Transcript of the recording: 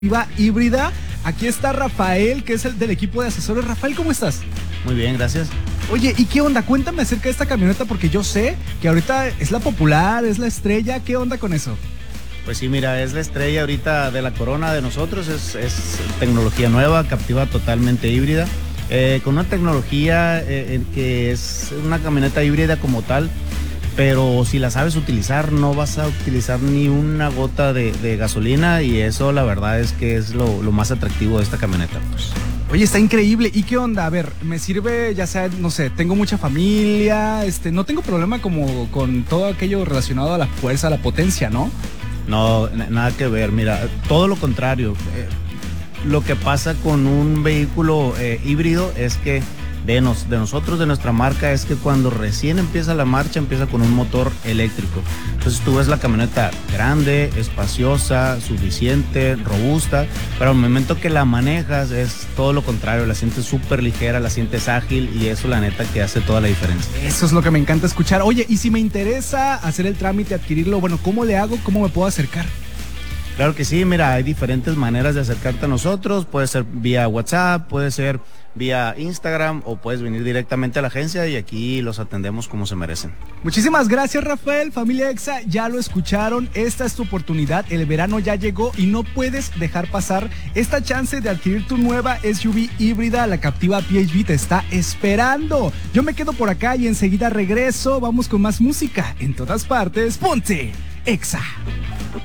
Captiva híbrida. Aquí está Rafael, que es el del equipo de asesores. Rafael, ¿cómo estás? Muy bien, gracias. Oye, ¿y qué onda? Cuéntame acerca de esta camioneta porque yo sé que ahorita es la popular, es la estrella. ¿Qué onda con eso? Pues sí, mira, es la estrella ahorita de la corona de nosotros, es tecnología nueva, Captiva totalmente híbrida, con una tecnología que es una camioneta híbrida como tal, pero si la sabes utilizar no vas a utilizar ni una gota de gasolina, y eso la verdad es que es lo más atractivo de esta camioneta, pues. Oye, está increíble. ¿Y qué onda? A ver, me sirve, ya sea, no sé, tengo mucha familia, no tengo problema como con todo aquello relacionado a la fuerza, a la potencia, ¿no? No, nada que ver, mira, todo lo contrario. Lo que pasa con un vehículo híbrido es que de nosotros, de nuestra marca, es que cuando recién empieza la marcha, empieza con un motor eléctrico. Entonces tú ves la camioneta grande, espaciosa, suficiente, robusta, pero al momento que la manejas es todo lo contrario, la sientes súper ligera, la sientes ágil, y eso la neta que hace toda la diferencia. Eso es lo que me encanta escuchar. Oye, y si me interesa hacer el trámite, adquirirlo, bueno, ¿cómo le hago? ¿Cómo me puedo acercar? Claro que sí, mira, hay diferentes maneras de acercarte a nosotros, puede ser vía WhatsApp, puede ser vía Instagram, o puedes venir directamente a la agencia y aquí los atendemos como se merecen. Muchísimas gracias, Rafael. Familia EXA, ya lo escucharon, esta es tu oportunidad, el verano ya llegó y no puedes dejar pasar esta chance de adquirir tu nueva SUV híbrida. La Captiva PHEV te está esperando. Yo me quedo por acá y enseguida regreso, vamos con más música en todas partes. ¡Ponte EXA!